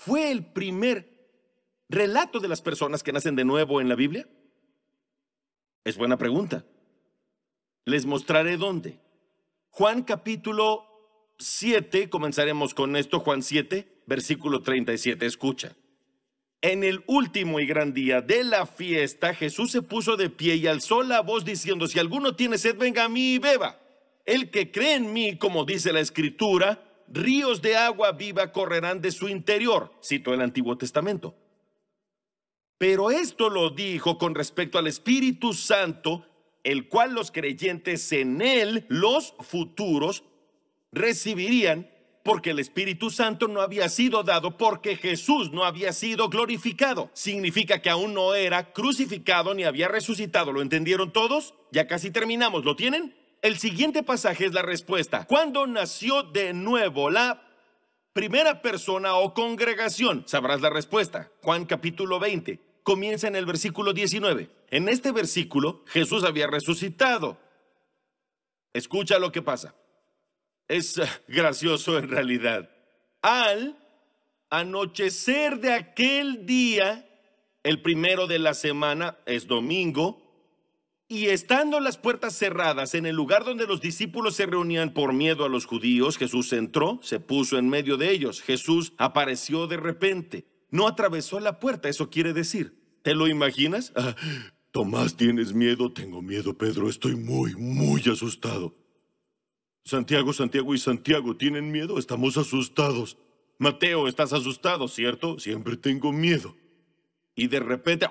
fue el primer relato de las personas que nacen de nuevo en la Biblia? Es buena pregunta. Les mostraré dónde. Juan capítulo 7, comenzaremos con esto, Juan 7, versículo 37, escucha. En el último y gran día de la fiesta, Jesús se puso de pie y alzó la voz diciendo: si alguno tiene sed, venga a mí y beba. El que cree en mí, como dice la Escritura, ríos de agua viva correrán de su interior. Cito el Antiguo Testamento. Pero esto lo dijo con respecto al Espíritu Santo, el cual los creyentes en él, los futuros, recibirían, porque el Espíritu Santo no había sido dado, porque Jesús no había sido glorificado. Significa que aún no era crucificado ni había resucitado. ¿Lo entendieron todos? Ya casi terminamos. ¿Lo tienen? El siguiente pasaje es la respuesta. ¿Cuándo nació de nuevo la primera persona o congregación? Sabrás la respuesta. Juan capítulo 20. Comienza en el versículo 19. En este versículo, Jesús había resucitado. Escucha lo que pasa. Es gracioso en realidad. Al anochecer de aquel día, el primero de la semana, es domingo, y estando las puertas cerradas en el lugar donde los discípulos se reunían por miedo a los judíos, Jesús entró, se puso en medio de ellos. Jesús apareció de repente. No atravesó la puerta, eso quiere decir. ¿Te lo imaginas? Tomás, ¿tienes miedo? Tengo miedo, Pedro, estoy muy asustado. Santiago y Santiago, ¿tienen miedo? Estamos asustados. Mateo, estás asustado, ¿cierto? Siempre tengo miedo. Y de repente...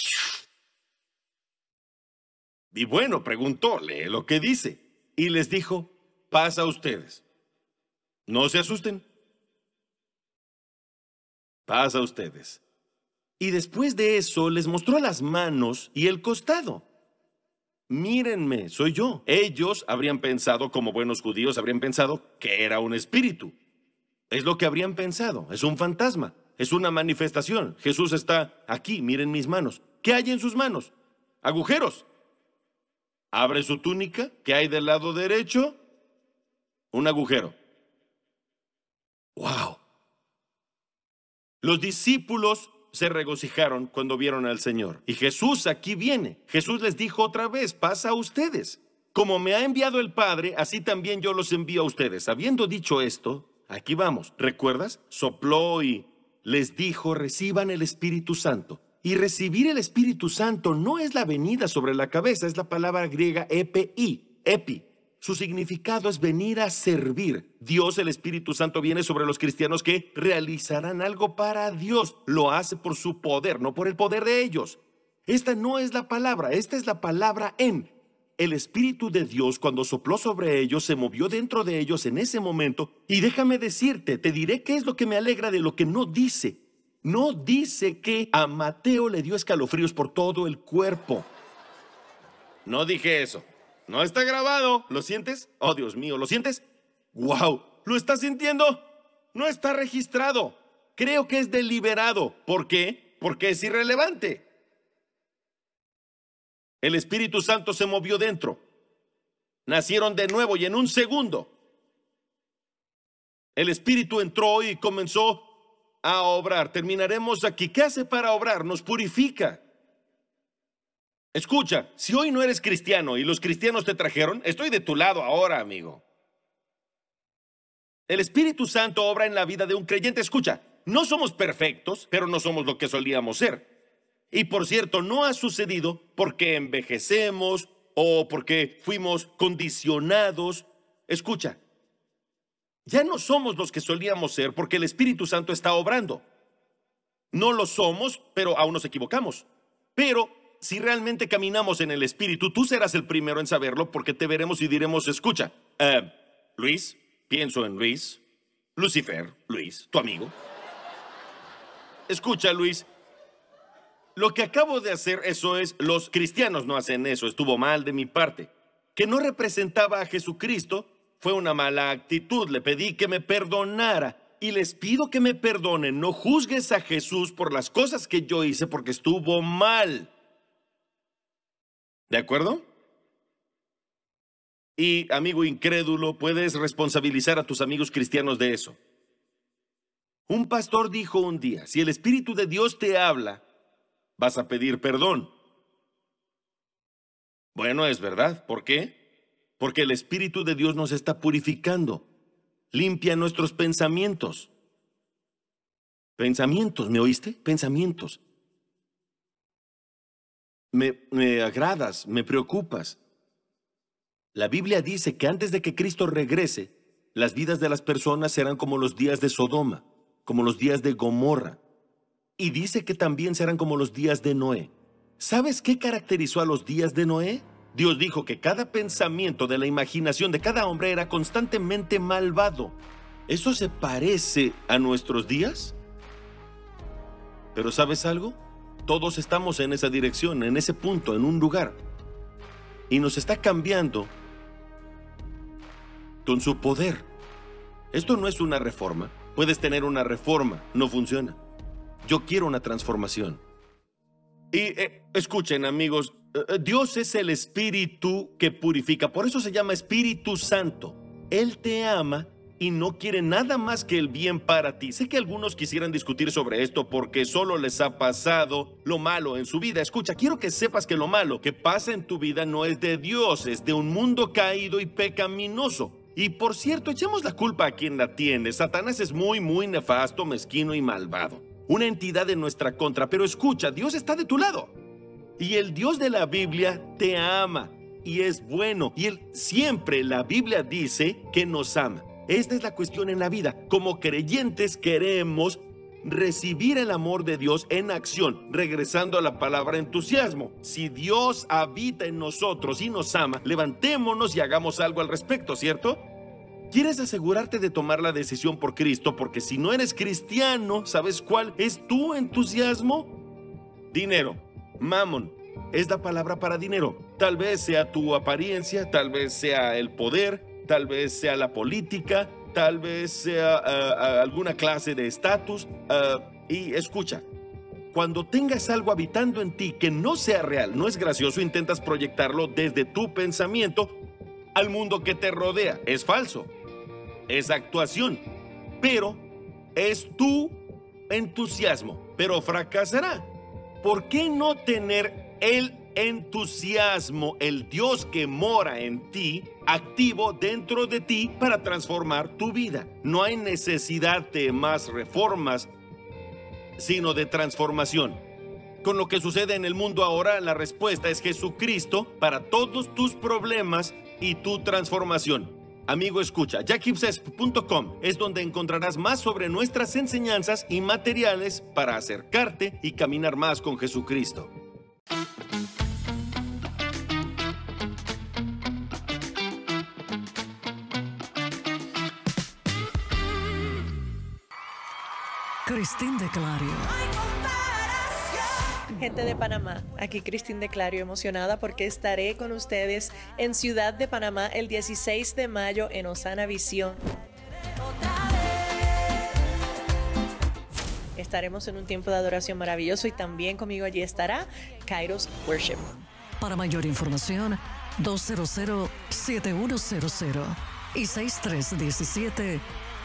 Y bueno, preguntó, lee lo que dice. Y les dijo: paz a ustedes. No se asusten. Paz a ustedes. Y después de eso les mostró las manos y el costado. Mírenme, soy yo. Ellos habrían pensado, como buenos judíos, habrían pensado que era un espíritu. Es lo que habrían pensado. Es un fantasma. Es una manifestación. Jesús está aquí, miren mis manos. ¿Qué hay en sus manos? Agujeros. Abre su túnica. ¿Qué hay del lado derecho? Un agujero. ¡Wow! Los discípulos se regocijaron cuando vieron al Señor. Y Jesús aquí viene. Jesús les dijo otra vez: paz a ustedes. Como me ha enviado el Padre, así también yo los envío a ustedes. Habiendo dicho esto, aquí vamos. ¿Recuerdas? Sopló y les dijo: reciban el Espíritu Santo. Y recibir el Espíritu Santo no es la venida sobre la cabeza, es la palabra griega epi. Su significado es venir a servir. Dios, el Espíritu Santo, viene sobre los cristianos que realizarán algo para Dios. Lo hace por su poder, no por el poder de ellos. Esta no es la palabra, esta es la palabra en. El Espíritu de Dios, cuando sopló sobre ellos, se movió dentro de ellos en ese momento. Y déjame decirte, te diré qué es lo que me alegra de lo que no dice. No dice que a Mateo le dio escalofríos por todo el cuerpo. No dije eso. No está grabado. ¿Lo sientes? Oh, Dios mío, ¿lo sientes? ¡Wow! ¿Lo estás sintiendo? No está registrado. Creo que es deliberado. ¿Por qué? Porque es irrelevante. El Espíritu Santo se movió dentro. Nacieron de nuevo y en un segundo el Espíritu entró y comenzó a obrar. Terminaremos aquí. ¿Qué hace para obrar? Nos purifica. Escucha, si hoy no eres cristiano y los cristianos te trajeron, estoy de tu lado ahora, amigo. El Espíritu Santo obra en la vida de un creyente. Escucha, no somos perfectos, pero no somos lo que solíamos ser. Y por cierto, no ha sucedido porque envejecemos o porque fuimos condicionados. Escucha, ya no somos los que solíamos ser porque el Espíritu Santo está obrando. No lo somos, pero aún nos equivocamos. Pero si realmente caminamos en el Espíritu, tú serás el primero en saberlo, porque te veremos y diremos: escucha, Luis, pienso en Luis, Lucifer, Luis, tu amigo. Escucha, Luis, lo que acabo de hacer, eso es, los cristianos no hacen eso, estuvo mal de mi parte. Que no representaba a Jesucristo, fue una mala actitud. Le pedí que me perdonara. Y les pido que me perdonen. No juzgues a Jesús por las cosas que yo hice, porque estuvo mal. ¿De acuerdo? Y, amigo incrédulo, puedes responsabilizar a tus amigos cristianos de eso. Un pastor dijo un día, si el Espíritu de Dios te habla, vas a pedir perdón. Bueno, es verdad. ¿Por qué? Porque el Espíritu de Dios nos está purificando. Limpia nuestros pensamientos. Pensamientos, ¿me oíste? Pensamientos. Me agradas, me preocupas. La Biblia dice que antes de que Cristo regrese, las vidas de las personas serán como los días de Sodoma, como los días de Gomorra. Y dice que también serán como los días de Noé. ¿Sabes qué caracterizó a los días de Noé? Dios dijo que cada pensamiento de la imaginación de cada hombre era constantemente malvado. ¿Eso se parece a nuestros días? Pero ¿sabes algo? Todos estamos en esa dirección, en ese punto, en un lugar. Y nos está cambiando con su poder. Esto no es una reforma. Puedes tener una reforma, no funciona. Yo quiero una transformación. Y escuchen, amigos, Dios es el Espíritu que purifica. Por eso se llama Espíritu Santo. Él te ama y no quiere nada más que el bien para ti. Sé que algunos quisieran discutir sobre esto porque solo les ha pasado lo malo en su vida. Escucha, quiero que sepas que lo malo que pasa en tu vida no es de Dios, es de un mundo caído y pecaminoso. Y por cierto, echemos la culpa a quien la tiene. Satanás es muy nefasto, mezquino y malvado. Una entidad en nuestra contra. Pero escucha, Dios está de tu lado. Y el Dios de la Biblia te ama y es bueno. Y Él siempre, la Biblia dice que nos ama. Esta es la cuestión en la vida. Como creyentes queremos recibir el amor de Dios en acción, regresando a la palabra entusiasmo. Si Dios habita en nosotros y nos ama, levantémonos y hagamos algo al respecto, ¿cierto? ¿Quieres asegurarte de tomar la decisión por Cristo? Porque si no eres cristiano, ¿sabes cuál es tu entusiasmo? Dinero, mamón, es la palabra para dinero. Tal vez sea tu apariencia, tal vez sea el poder, tal vez sea la política, tal vez sea alguna clase de estatus. Y escucha, cuando tengas algo habitando en ti que no sea real, no es gracioso, intentas proyectarlo desde tu pensamiento al mundo que te rodea. Es falso, es actuación, pero es tu entusiasmo, pero fracasará. ¿Por qué no tener el entusiasmo, el Dios que mora en ti, activo dentro de ti para transformar tu vida? No hay necesidad de más reformas, sino de transformación. Con lo que sucede en el mundo ahora, la respuesta es Jesucristo para todos tus problemas y tu transformación. Amigo, escucha, jackibses.com es donde encontrarás más sobre nuestras enseñanzas y materiales para acercarte y caminar más con Jesucristo. Cristín de Clario. Gente de Panamá, aquí Cristín de Clario, emocionada porque estaré con ustedes en Ciudad de Panamá el 16 de mayo en Osana Visión. Estaremos en un tiempo de adoración maravilloso y también conmigo allí estará Kairos Worship. Para mayor información, 200-7100 y 6317-1130.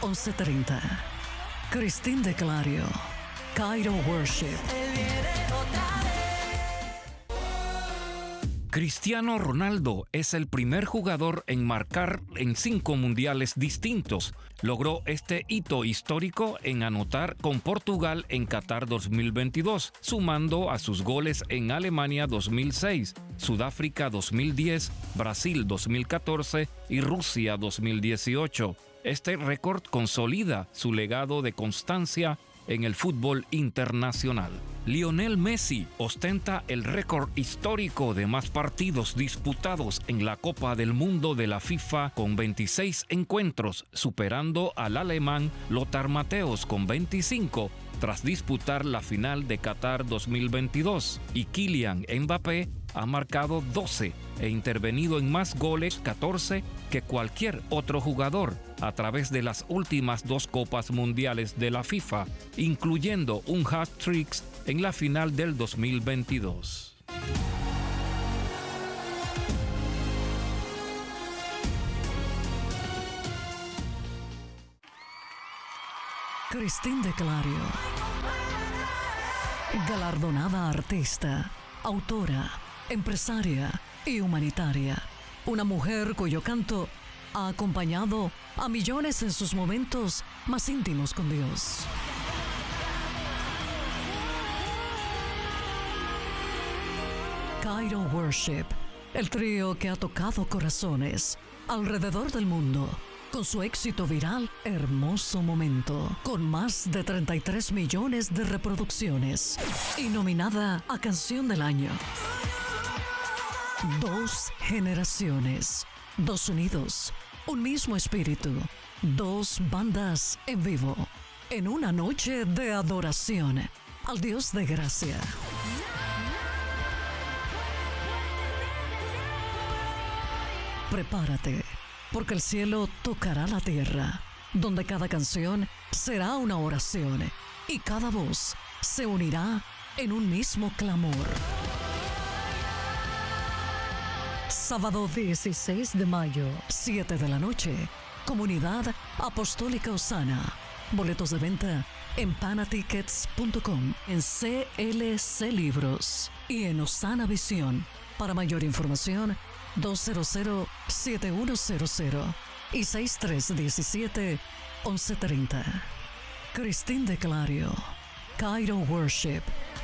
Cristín de Clario, Kairos Worship. Cristiano Ronaldo es el primer jugador en marcar en 5 mundiales distintos. Logró este hito histórico en anotar con Portugal en Qatar 2022, sumando a sus goles en Alemania 2006, Sudáfrica 2010, Brasil 2014 y Rusia 2018. Este récord consolida su legado de constancia en el fútbol internacional. Lionel Messi ostenta el récord histórico de más partidos disputados en la Copa del Mundo de la FIFA con 26 encuentros, superando al alemán Lothar Matthäus con 25 tras disputar la final de Qatar 2022. Y Kylian Mbappé ha marcado 12 e intervenido en más goles, 14, que cualquier otro jugador a través de las últimas 2 Copas Mundiales de la FIFA, incluyendo un hat-trick en la final del 2022. Cristín de Clario. Galardonada artista, autora, empresaria y humanitaria. Una mujer cuyo canto ha acompañado a millones en sus momentos más íntimos con Dios. Cairo Worship, el trío que ha tocado corazones alrededor del mundo con su éxito viral Hermoso Momento, con más de 33 millones de reproducciones y nominada a Canción del Año. 2 generaciones, 2 sonidos, un mismo espíritu, 2 bandas en vivo, en una noche de adoración al Dios de gracia. Prepárate, porque el cielo tocará la tierra, donde cada canción será una oración y cada voz se unirá en un mismo clamor. Sábado 16 de mayo, 7 de la noche, Comunidad Apostólica Osana. Boletos de venta en panatickets.com, en CLC Libros y en Osana Visión. Para mayor información, 200-7100 y 6317-1130. Cristín de Clario, Cairo Worship.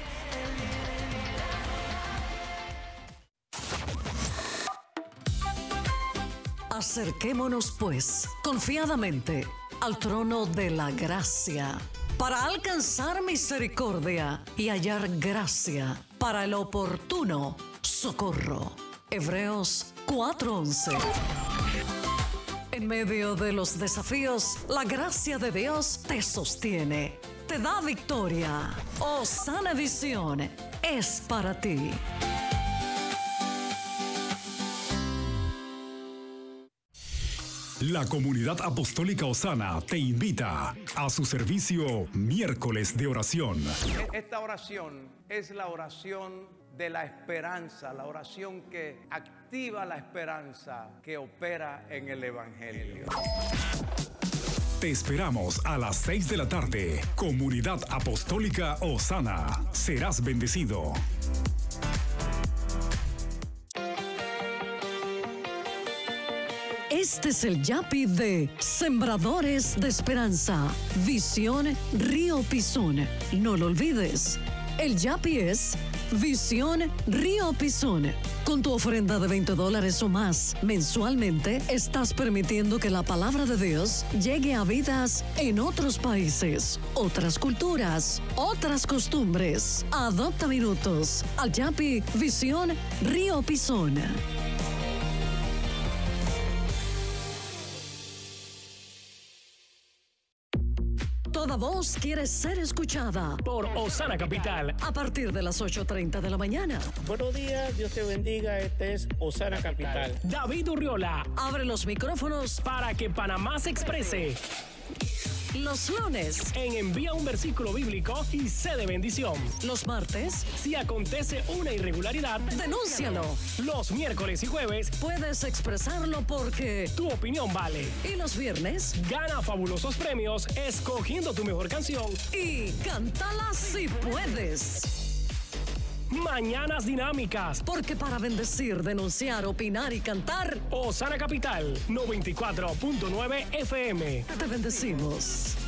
Acerquémonos, pues, confiadamente al trono de la gracia, para alcanzar misericordia y hallar gracia para el oportuno socorro. Hebreos 4:11. En medio de los desafíos, la gracia de Dios te sostiene, te da victoria. Osana Visión es para ti. La Comunidad Apostólica Osana te invita a su servicio Miércoles de Oración. Esta oración es la oración de la esperanza, la oración que activa la esperanza que opera en el Evangelio. Te esperamos a las 6 de la tarde. Comunidad Apostólica Osana. Serás bendecido. Este es el Yapi de Sembradores de Esperanza. Visión Río Pisón. No lo olvides. El Yapi es Visión Río Pisón. Con tu ofrenda de $20 o más mensualmente, estás permitiendo que la palabra de Dios llegue a vidas en otros países, otras culturas, otras costumbres. Adopta minutos al Yapi Visión Río Pisón. Toda voz quiere ser escuchada por Osana Capital a partir de las 8:30 de la mañana. Buenos días, Dios te bendiga. Este es Osana Capital. David Urriola Abre los micrófonos para que Panamá se exprese. los lunes. En Envía un versículo bíblico y sé de bendición. Los martes. Si acontece una irregularidad, Denúncialo. Los miércoles y jueves Puedes expresarlo porque tu opinión vale. Y los viernes. Gana fabulosos premios escogiendo tu mejor canción. Y cántala si puedes. Mañanas dinámicas. Porque para bendecir, denunciar, opinar y cantar, Osana Capital 94.9 FM. te bendecimos.